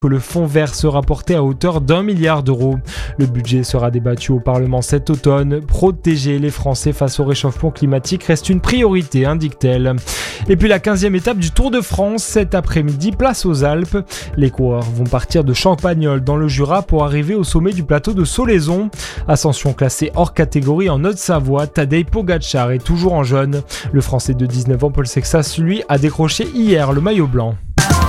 que le fonds vert sera porté à hauteur d'1 milliard d'euros. Le budget sera débattu au Parlement cet automne. Protéger les Français face au réchauffement climatique reste une priorité, indique-t-elle. Et puis la 15e étape du Tour de France, cet après-midi, place aux Alpes. Les coureurs vont partir de Champagnole dans le Jura pour arriver au sommet du plateau de Solaizon. Ascension classée hors catégorie en Haute-Savoie, Tadej Pogačar est toujours en jaune. Le Français de 19 ans, Paul Sexas, lui, a décroché hier le maillot blanc.